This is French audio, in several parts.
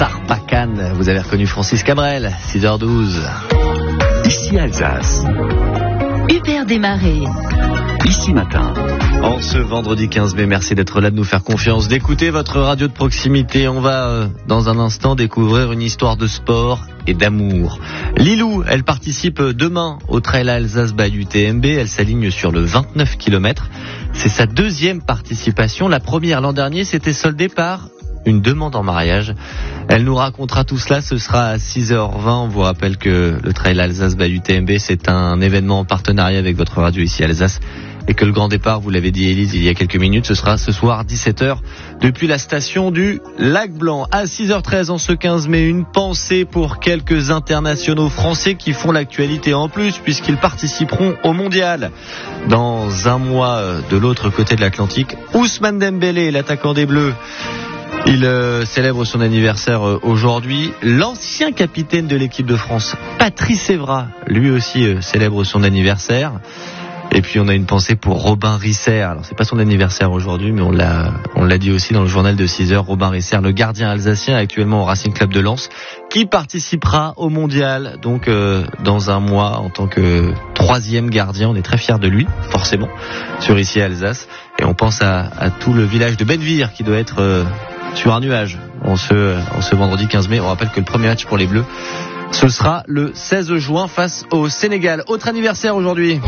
Sarbacane. Vous avez reconnu Francis Cabrel, 6h12. Ici Alsace. Hubert Desmarais. Ici Matin. En ce vendredi 15 mai, merci d'être là, de nous faire confiance, d'écouter votre radio de proximité. On va, dans un instant, découvrir une histoire de sport et d'amour. Lilou, elle participe demain au Trail Alsace by UTMB. Elle s'aligne sur le 29 km. C'est sa deuxième participation. La première l'an dernier, s'était soldée par une demande en mariage. Elle nous racontera tout cela, ce sera à 6h20. On vous rappelle que le Trail Alsace by UTMB, c'est un événement en partenariat avec votre radio ici Alsace. Et que le grand départ, vous l'avez dit Élise il y a quelques minutes, ce sera ce soir 17h depuis la station du Lac Blanc. À 6h13 en ce 15 mai, une pensée pour quelques internationaux français qui font l'actualité en plus puisqu'ils participeront au mondial. Dans un mois de l'autre côté de l'Atlantique, Ousmane Dembélé, l'attaquant des Bleus, il célèbre son anniversaire aujourd'hui. L'ancien capitaine de l'équipe de France, Patrice Evra, lui aussi célèbre son anniversaire. Et puis on a une pensée pour Robin Risser. Alors c'est pas son anniversaire aujourd'hui, mais on l'a dit aussi dans le journal de 6h. Robin Risser, le gardien alsacien actuellement au Racing Club de Lens, qui participera au mondial donc dans un mois en tant que 3e gardien. On est très fiers de lui, forcément, sur ici Alsace. Et on pense à tout le village de Benvir qui doit être sur un nuage en ce vendredi 15 mai. On rappelle que le premier match pour les Bleus, ce sera le 16 juin face au Sénégal. Autre anniversaire aujourd'hui.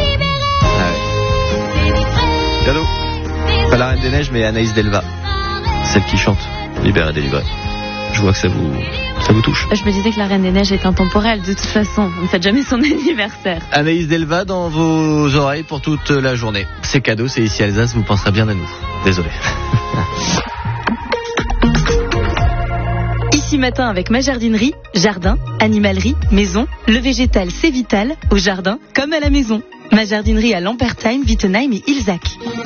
Cadeau. Pas la Reine des Neiges, mais Anaïs Delva, celle qui chante Libéré, délivré. Je vois que ça vous touche. Je me disais que la Reine des Neiges est intemporelle de toute façon. Vous ne faites jamais son anniversaire. Anaïs Delva dans vos oreilles pour toute la journée. C'est cadeau, c'est ici Alsace, vous penserez bien à nous. Désolé. Ici Matin avec ma jardinerie, jardin, animalerie, maison. Le végétal c'est vital, au jardin comme à la maison. Ma jardinerie à Lampertheim, Wittenheim et Ilzac.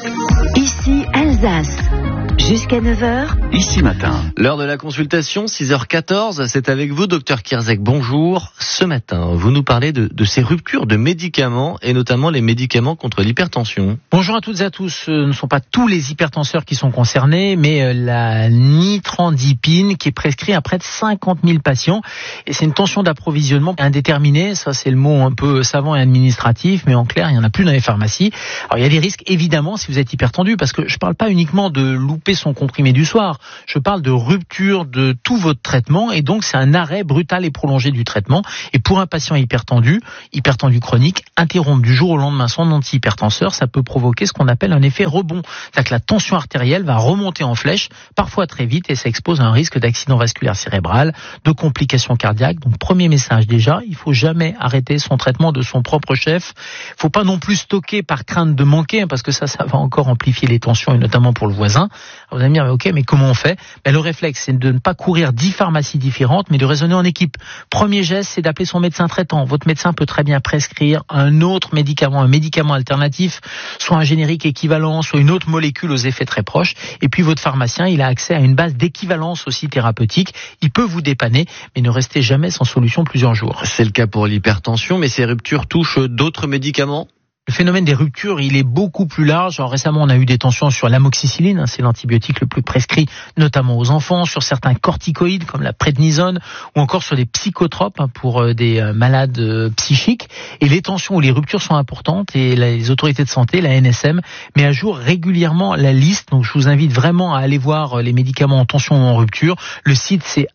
Ici Alsace. Jusqu'à 9h. Ici Matin. L'heure de la consultation, 6h14, c'est avec vous, Dr Kierzek. Bonjour. Ce matin, vous nous parlez de ces ruptures de médicaments et notamment les médicaments contre l'hypertension. Bonjour à toutes et à tous. Ce ne sont pas tous les hypertenseurs qui sont concernés, mais la nitrandipine qui est prescrite à près de 50 000 patients. Et c'est une tension d'approvisionnement indéterminée. Ça, c'est le mot un peu savant et administratif, mais en clair, il n'y en a plus dans les pharmacies. Alors, il y a des risques, évidemment, si vous êtes hypertendu, parce que je ne parle pas uniquement de louper son comprimé du soir. Je parle de rupture de tout votre traitement et donc c'est un arrêt brutal et prolongé du traitement. Et pour un patient hypertendu chronique, interrompre du jour au lendemain son antihypertenseur, ça peut provoquer ce qu'on appelle un effet rebond. C'est-à-dire que la tension artérielle va remonter en flèche, parfois très vite, et ça expose à un risque d'accident vasculaire cérébral, de complications cardiaques. Donc premier message déjà, il faut jamais arrêter son traitement de son propre chef. Il faut pas non plus stocker par crainte de manquer, parce que ça va encore amplifier les tensions, et notamment pour le voisin. Alors vous allez me dire, mais comment on fait ? Le réflexe, c'est de ne pas courir 10 pharmacies différentes, mais de raisonner en équipe. Premier geste, c'est d'appeler son médecin traitant. Votre médecin peut très bien prescrire un autre médicament, un médicament alternatif, soit un générique équivalent, soit une autre molécule aux effets très proches. Et puis votre pharmacien, il a accès à une base d'équivalence aussi thérapeutique. Il peut vous dépanner, mais ne restez jamais sans solution plusieurs jours. C'est le cas pour l'hypertension, mais ces ruptures touchent d'autres médicaments ? Le phénomène des ruptures, il est beaucoup plus large. Alors récemment, on a eu des tensions sur l'amoxicilline, c'est l'antibiotique le plus prescrit, notamment aux enfants, sur certains corticoïdes comme la prednisone, ou encore sur des psychotropes pour des malades psychiques. Et les tensions ou les ruptures sont importantes et les autorités de santé, la NSM, met à jour régulièrement la liste. Donc je vous invite vraiment à aller voir les médicaments en tension ou en rupture. Le site, c'est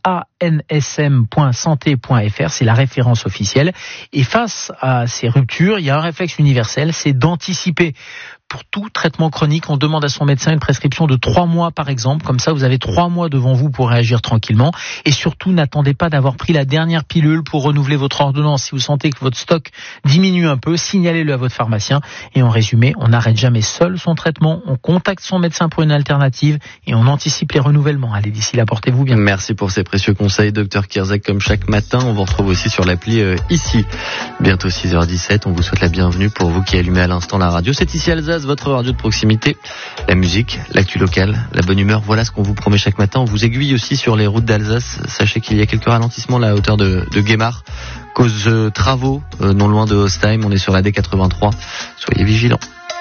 ansm.santé.fr, c'est la référence officielle. Et face à ces ruptures, il y a un réflexe universel, c'est d'anticiper. Pour tout traitement chronique, on demande à son médecin une prescription de 3 mois par exemple. Comme ça, vous avez 3 mois devant vous pour réagir tranquillement. Et surtout, n'attendez pas d'avoir pris la dernière pilule pour renouveler votre ordonnance. Si vous sentez que votre stock diminue un peu, signalez-le à votre pharmacien. Et en résumé, on n'arrête jamais seul son traitement. On contacte son médecin pour une alternative et on anticipe les renouvellements. Allez, d'ici là, portez-vous bien. Merci pour ces précieux conseils, Dr Kierzek. Comme chaque matin, on vous retrouve aussi sur l'appli ici. Bientôt 6h17. On vous souhaite la bienvenue pour vous qui allumez à l'instant la radio. C'est ici Alsace, votre radio de proximité. La musique, l'actu locale, la bonne humeur, voilà ce qu'on vous promet chaque matin. On vous aiguille aussi sur les routes d'Alsace. Sachez qu'il y a quelques ralentissements à la hauteur de Guémar, cause travaux non loin de Hostheim. On est sur la D83. Soyez vigilants.